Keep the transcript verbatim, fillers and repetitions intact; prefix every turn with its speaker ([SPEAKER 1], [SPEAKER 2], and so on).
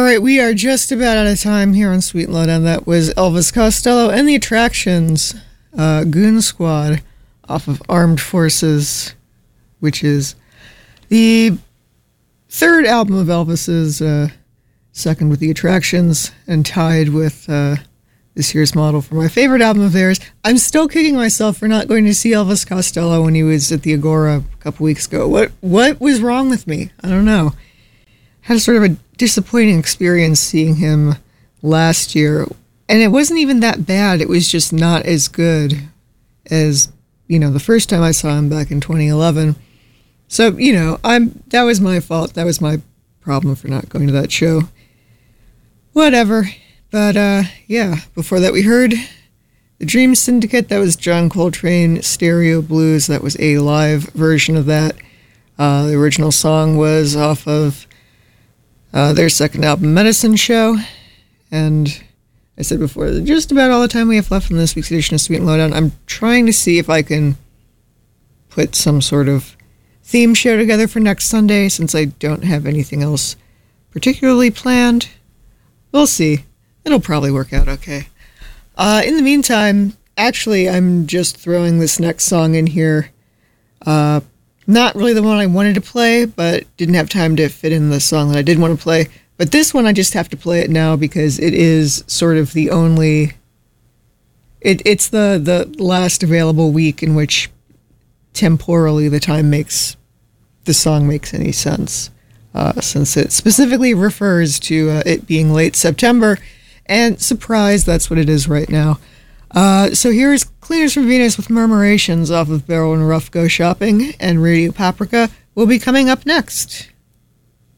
[SPEAKER 1] right, we are just about out of time here on Sweet and Lowdown. That was Elvis Costello and the Attractions, uh, Goon Squad, off of Armed Forces, which is the third album of Elvis's, uh, second with the Attractions, and tied with uh, this year's model for my favorite album of theirs. I'm still kicking myself for not going to see Elvis Costello when he was at the Agora a couple weeks ago. What what was wrong with me? I don't know. Had a sort of a disappointing experience seeing him last year, and it wasn't even that bad. It was just not as good as, you know, the first time I saw him back in twenty eleven. So, you know, I'm that was my fault. That was my problem for not going to that show. Whatever. But, uh, yeah, before that we heard The Dream Syndicate. That was John Coltrane, Stereo Blues. That was a live version of that. Uh, the original song was off of uh, their second album, Medicine Show. And I said before, just about all the time we have left in this week's edition of Sweet and Lowdown. I'm trying to see if I can put some sort of theme show together for next Sunday, since I don't have anything else particularly planned. We'll see. It'll probably work out okay. Uh, in the meantime, actually, I'm just throwing this next song in here. Uh, not really the one I wanted to play, but didn't have time to fit in the song that I did want to play. But this one, I just have to play it now because it is sort of the only... It, it's the, the last available week in which temporally the time makes... the song makes any sense. Uh, since it specifically refers to uh, it being late September. And surprise, that's what it is right now. Uh, so here's Cleaners from Venus with Murmurations off of Barrel and Rough Go Shopping, and Radio Paprika will be coming up next.